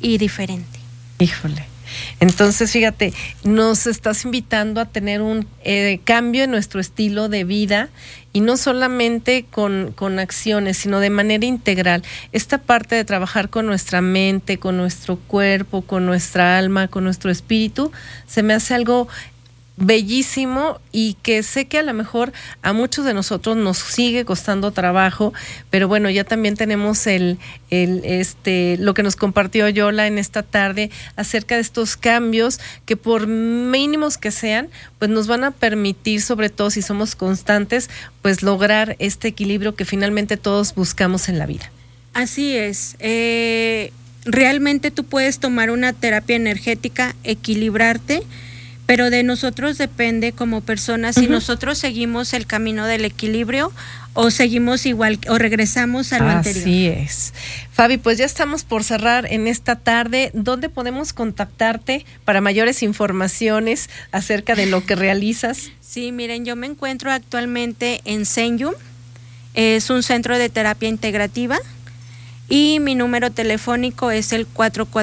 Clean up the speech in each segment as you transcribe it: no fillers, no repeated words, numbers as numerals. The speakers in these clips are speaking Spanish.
y diferente. Híjole. Entonces, fíjate, nos estás invitando a tener un cambio en nuestro estilo de vida, y no solamente con acciones, sino de manera integral. Esta parte de trabajar con nuestra mente, con nuestro cuerpo, con nuestra alma, con nuestro espíritu, se me hace algo bellísimo, y que sé que a lo mejor a muchos de nosotros nos sigue costando trabajo, pero bueno, ya también tenemos lo que nos compartió Yola en esta tarde acerca de estos cambios que, por mínimos que sean, pues nos van a permitir, sobre todo si somos constantes, pues lograr este equilibrio que finalmente todos buscamos en la vida. Así es. Realmente tú puedes tomar una terapia energética, equilibrarte, pero de nosotros depende como personas si nosotros seguimos el camino del equilibrio o seguimos igual o regresamos a lo anterior. Así es. Fabi, pues ya estamos por cerrar en esta tarde. ¿Dónde podemos contactarte para mayores informaciones acerca de lo que realizas? Sí, miren, yo me encuentro actualmente en Senyum, es un centro de terapia integrativa, y mi número telefónico es el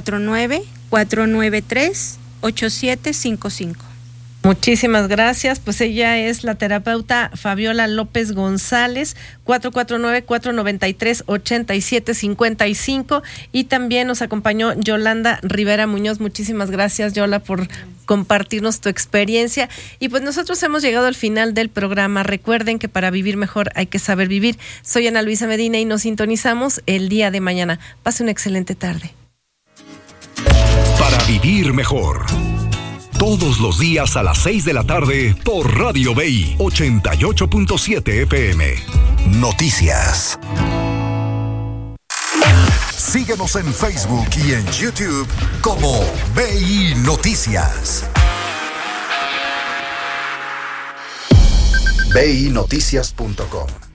449-493-8755. Muchísimas gracias. Pues ella es la terapeuta Fabiola López González, 449-493-8755, y también nos acompañó Yolanda Rivera Muñoz. Muchísimas gracias, Yola, por compartirnos tu experiencia. Y pues nosotros hemos llegado al final del programa. Recuerden que para vivir mejor hay que saber vivir. Soy Ana Luisa Medina y nos sintonizamos el día de mañana. Pase una excelente tarde. Para vivir mejor, todos los días a las 6 de la tarde por Radio BI 88.7 FM. Noticias. Síguenos en Facebook y en YouTube como BI Noticias. BINoticias.com